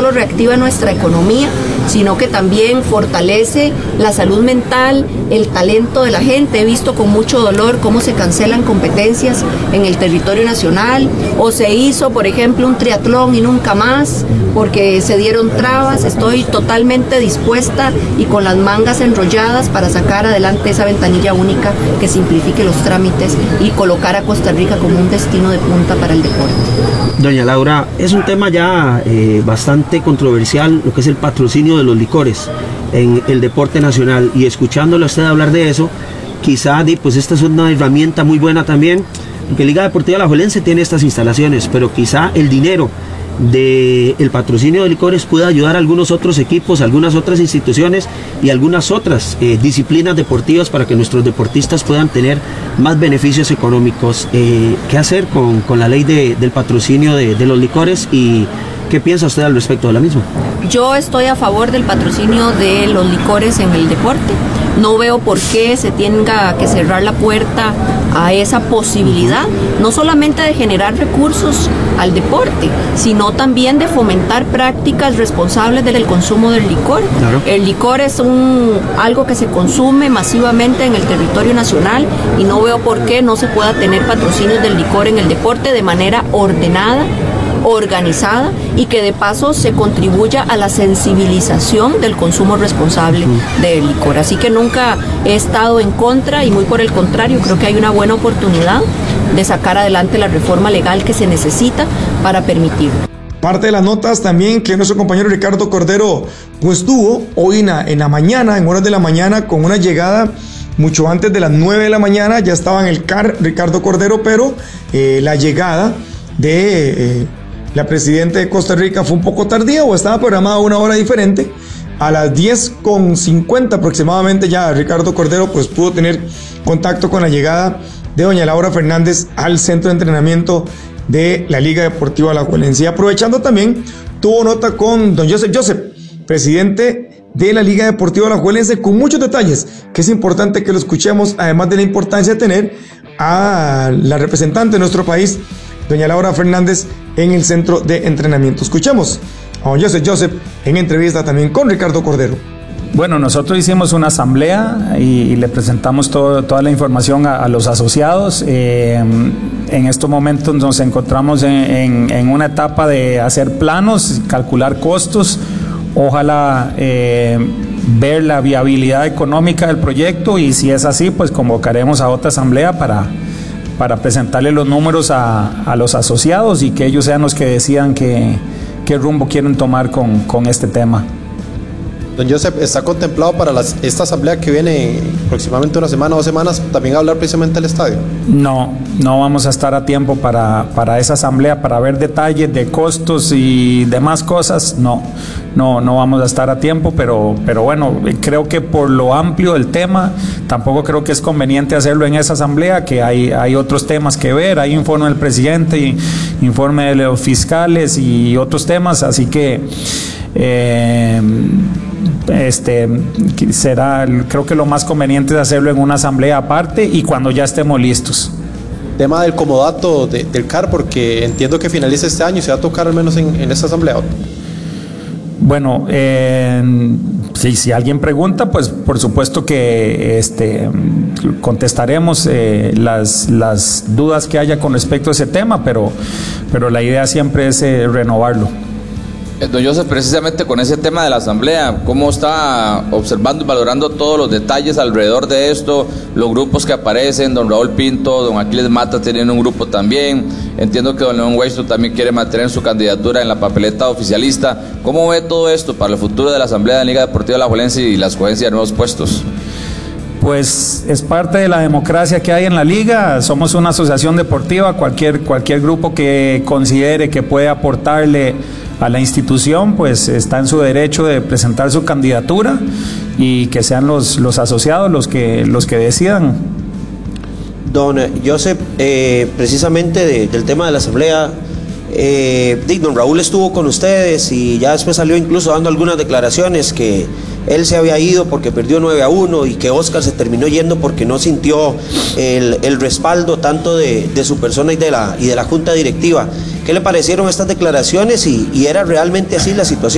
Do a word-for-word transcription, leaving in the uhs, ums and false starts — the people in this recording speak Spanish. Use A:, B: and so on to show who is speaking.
A: solo reactiva nuestra economía, sino que también fortalece la salud mental, el talento de la gente. He visto con mucho dolor cómo se cancelan competencias en el territorio nacional, o se hizo, por ejemplo, un triatlón y nunca más, porque se dieron trabas. Estoy totalmente dispuesta y con las mangas enrolladas para sacar adelante esa ventanilla única que simplifique los trámites y colocar a Costa Rica como un destino de punta para el deporte.
B: Doña Laura, es un tema ya eh, bastante controversial lo que es el patrocinio de los licores en el deporte nacional, y escuchándole a usted hablar de eso, quizá pues esta es una herramienta muy buena también, porque Liga Deportiva Alajuelense tiene estas instalaciones, pero quizá el dinero del patrocinio de licores puede ayudar a algunos otros equipos, a algunas otras instituciones y algunas otras eh, disciplinas deportivas para que nuestros deportistas puedan tener más beneficios económicos. Eh, ¿Qué hacer con, con la ley de, del patrocinio de, de los licores, y qué piensa usted al respecto de la misma?
A: Yo estoy a favor del patrocinio de los licores en el deporte. No veo por qué se tenga que cerrar la puerta a esa posibilidad, no solamente de generar recursos al deporte, sino también de fomentar prácticas responsables del consumo del licor. Claro. El licor es un, algo que se consume masivamente en el territorio nacional, y no veo por qué no se pueda tener patrocinios del licor en el deporte de manera ordenada, organizada, y que de paso se contribuya a la sensibilización del consumo responsable del licor. Así que nunca he estado en contra, y muy por el contrario, creo que hay una buena oportunidad de sacar adelante la reforma legal que se necesita para permitirlo.
C: Parte de las notas también que nuestro compañero Ricardo Cordero pues tuvo hoy en la, en la mañana, en horas de la mañana, con una llegada mucho antes de las nueve de la mañana. Ya estaba en el C A R Ricardo Cordero, pero eh, la llegada de eh, la presidenta de Costa Rica fue un poco tardía, o estaba programada a una hora diferente. A las diez con cincuenta aproximadamente ya Ricardo Cordero pues pudo tener contacto con la llegada de doña Laura Fernández al centro de entrenamiento de la Liga Deportiva Alajuelense. Y aprovechando también, tuvo nota con don Joseph Joseph, presidente de la Liga Deportiva Alajuelense, con muchos detalles que es importante que lo escuchemos, además de la importancia de tener a la representante de nuestro país, doña Laura Fernández, en el centro de entrenamiento. Escuchemos a don Joseph Joseph en entrevista también con Ricardo Cordero.
D: Bueno, nosotros hicimos una asamblea y, y le presentamos todo, toda la información a, a los asociados. Eh, en estos momentos nos encontramos en, en, en una etapa de hacer planos, calcular costos, ojalá eh, ver la viabilidad económica del proyecto, y si es así, pues convocaremos a otra asamblea para, para presentarle los números a, a los asociados, y que ellos sean los que decidan qué, qué rumbo quieren tomar con, con este tema.
E: Don Joseph, ¿está contemplado para las, esta asamblea que viene próximamente una semana o dos semanas también hablar precisamente del estadio?
D: No, no vamos a estar a tiempo para, para esa asamblea, para ver detalles de costos y demás cosas. No, no, no vamos a estar a tiempo, pero, pero bueno, creo que por lo amplio del tema, tampoco creo que es conveniente hacerlo en esa asamblea, que hay, hay otros temas que ver, hay informe del presidente, y informe de los fiscales y otros temas, así que eh, este será, creo que lo más conveniente es hacerlo en una asamblea aparte y cuando ya estemos listos.
E: Tema del comodato de, del C A R, porque entiendo que finaliza este año y se va a tocar al menos en, en esta asamblea.
D: Bueno, eh, si, si alguien pregunta, pues por supuesto que este, contestaremos eh, las, las dudas que haya con respecto a ese tema, pero, pero la idea siempre es eh, renovarlo.
F: Don Joseph, precisamente con ese tema de la asamblea, ¿cómo está observando y valorando todos los detalles alrededor de esto? Los grupos que aparecen, don Raúl Pinto, don Aquiles Mata tienen un grupo también, entiendo que don León Huesto también quiere mantener su candidatura en la papeleta oficialista. ¿Cómo ve todo esto para el futuro de la asamblea de la Liga Deportiva Alajuelense y la escogencia de nuevos puestos?
D: Pues es parte de la democracia que hay en la liga. Somos una asociación deportiva, cualquier, cualquier grupo que considere que puede aportarle a la institución, pues está en su derecho de presentar su candidatura, y que sean los, los asociados los que, los que decidan.
G: Don Joseph, eh, precisamente de, del tema de la asamblea, eh, don Raúl estuvo con ustedes y ya después salió incluso dando algunas declaraciones que él se había ido porque perdió nueve a uno y que Oscar se terminó yendo porque no sintió el, el respaldo tanto de, de su persona y de, la, y de la junta directiva. ¿Qué le parecieron estas declaraciones y, y era realmente así la situación?